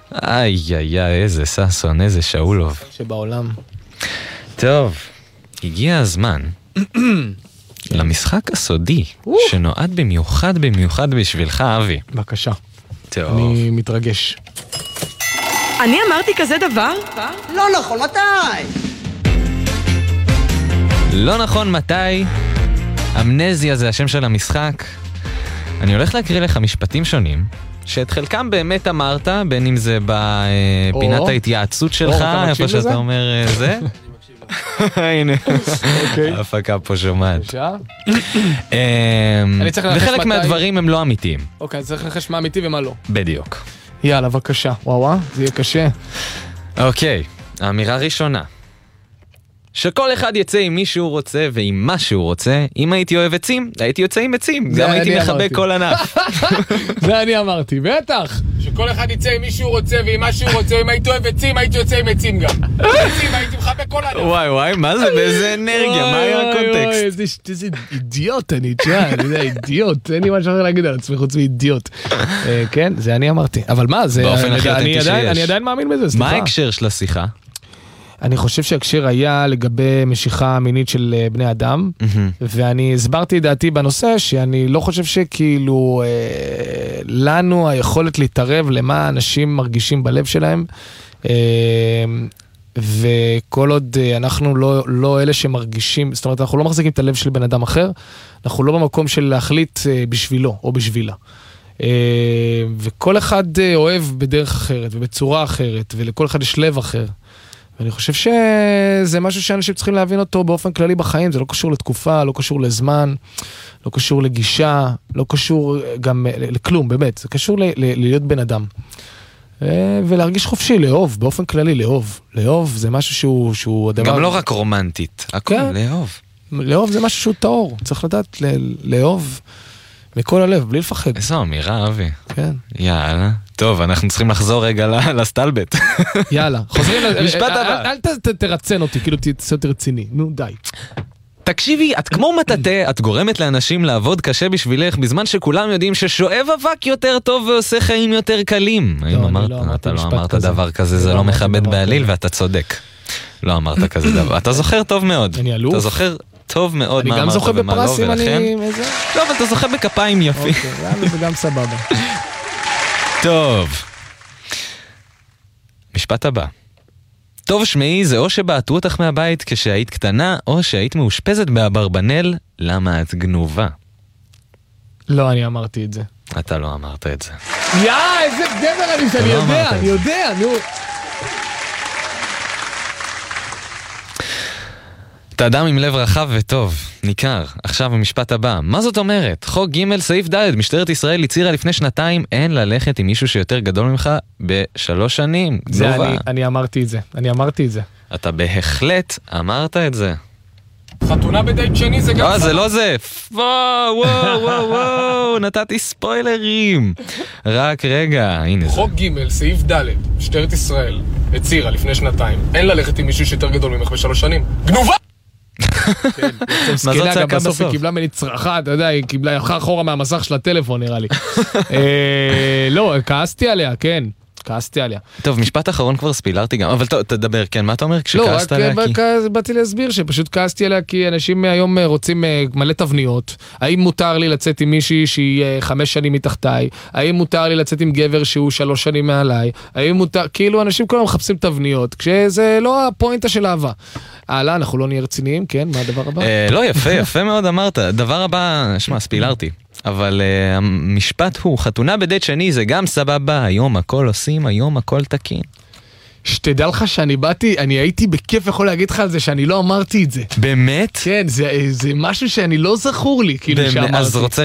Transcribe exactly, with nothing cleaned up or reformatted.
איי, איי, איי, איזה ססון, איזה שאולוב. שבעולם. טוב, הגיע הזמן למשחק הסודי, שנועד במיוחד במיוחד בשבילך, אבי. בבקשה. טוב. אני מתרגש. אני אמרתי כזה דבר? לא נכון, מתי? לא נכון מתי. אמנזיה זה השם של המשחק. אני הולך להקריא לך משפטים שונים, שאת חלקם באמת אמרת, בין אם זה בפינת ההתייעצות שלך, איפה שאתה אומר זה. הנה, ההפקה פה שומעת. וחלק מהדברים הם לא אמיתיים. אוקיי, אני צריך לנחש מה אמיתי ומה לא. בדיוק. יאללה, בבקשה. וואו, זה יהיה קשה. אוקיי, האמירה ראשונה. שכל אחד יצא עם מי שהוא רוצה ועם מה שהוא רוצה. אם הייתי אוהב עצים, הייתי יוצא עם עצים. גם הייתי מחבק כל ענף. זה אני אמרתי, בטח. שכל אחד יצא עם מי שהוא רוצה ועם מה שהוא רוצה. אם הייתי אוהב עצים, הייתי יוצא עם עצים גם. עצים, הייתי מחבק כל ענף. וואי וואי, מה זה? באיזה אנרגיה? מה היה הקונטקסט? איזה אידיוט אני, תשמע, אני יודע, אידיוט. אין לי משהו אחר להגיד על עצמי חוץ מאידיוט. כן, זה אני אמרתי. אבל מה, אני עדיין מאמין בזה. מה ההקשר של השיחה? אני חושב שהקשר היה לגבי משיכה מינית של בני אדם, ואני הסברתי את דעתי בנושא שאני לא חושב שכאילו לנו היכולת להתערב למה אנשים מרגישים בלב שלהם, וכל עוד אנחנו לא, לא אלה שמרגישים, זאת אומרת אנחנו לא מחזיקים את הלב של בן אדם אחר, אנחנו לא במקום של להחליט בשבילו או בשבילה. וכל אחד אוהב בדרך אחרת ובצורה אחרת, ולכל אחד יש לב אחר. ואני חושב שזה משהו שאנשים צריכים להבין אותו באופן כללי בחיים, זה לא קשור לתקופה, לא קשור לזמן, לא קשור לגישה, לא קשור גם לכלום, באמת, זה קשור ל- ל- להיות בן אדם. ולהרגיש חופשי, לאהוב, באופן כללי, לאהוב. לאהוב זה משהו שהוא... שהוא הדבר... גם לא רק רומנטית, הכל, כן. לאהוב. לאהוב זה משהו שהוא טהור, צריך לדעת ל- לאהוב מכל הלב, בלי לפחד. איזו אמירה, אבי. כן. יאללה. טוב, אנחנו צריכים לחזור רגע לסטלבט. יאללה, חוזרים... משפט הבא. אל תרצן אותי, כאילו תעשה אותי רציני. נו, די. תקשיבי, את כמו מטאטה, את גורמת לאנשים לעבוד קשה בשבילך, בזמן שכולם יודעים ששואב אבק יותר טוב ועושה חיים יותר קלים. האם אמרת? אתה לא אמרת דבר כזה, זה לא מכבד בעליל, ואתה צודק. לא אמרת כזה דבר. אתה זוכר טוב מאוד. אני אלוף. אתה זוכר טוב מאוד מה אמרת ומה לא, ולכן... לא, אבל אתה זוכר בכפיים יפי. אוקיי, יאללה, זה גם סבבה. טוב. משפט הבא. טוב שמעי, זה או שבעטו אותך מהבית כשהיית קטנה, או שהיית מאושפזת באברבנל, למה את גנובה? לא, אני אמרתי את זה. אתה לא אמרת את זה. יא, איזה גבר אני שאני יודע, אני יודע, נו. אתה אדם עם לב רחב וטוב, ניכר. עכשיו המשפט הבא. מה זאת אומרת? חוק ג' סעיף ד', משטרת ישראל הצירה לפני שנתיים, אין ללכת עם מישהו שיותר גדול ממך בשלוש שנים. זה אני, אני אמרתי את זה, אני אמרתי את זה. אתה בהחלט אמרת את זה. חתונה בדייט שני זה גם... אה, זה לא זה. וואו, וואו, וואו, וואו, נתתי ספוילרים. רק רגע, הנה זה. חוק ג' סעיף ד', משטרת ישראל הצירה לפני שנתיים, אין ללכת עם מישהו שיותר גדול ממך בשלוש שנים. גנובה! כן, מה זאת צעקה בסוף? היא קיבלה מני צרחה, אתה יודע, היא קיבלה יחר אחורה מהמסך של הטלפון נראה לי. לא, כעסתי עליה, כן. כעסתי עליה. טוב, משפט אחרון כבר ספילרתי גם, אבל תדבר, כן, מה אתה אומר כשכעסת עליה? לא, רק באתי להסביר שפשוט כעסתי עליה כי אנשים היום רוצים מלא תבניות. האם מותר לי לצאת עם מישהי שהיא חמש שנים מתחתיי? האם מותר לי לצאת עם גבר שהוא שלוש שנים מעליי? האם מותר, כאילו אנשים כולם מחפשים תבניות, כשזה לא הפואנטה של אהבה. הלאה, אנחנו לא נהיה רציניים, כן? מה הדבר הבא? לא, יפה, יפה מאוד אמרת. דבר הבא, שמע, ספילרתי. אבל uh, המשפט הוא, חתונה בדייט שני זה גם סבבה, היום הכל עושים, היום הכל תקין. שתדע לך שאני באתי, אני הייתי בכיף יכול להגיד לך על זה שאני לא אמרתי את זה. באמת? כן, זה, זה משהו שאני לא זכור לי, כאילו באמת, שאמרתי. אז רוצה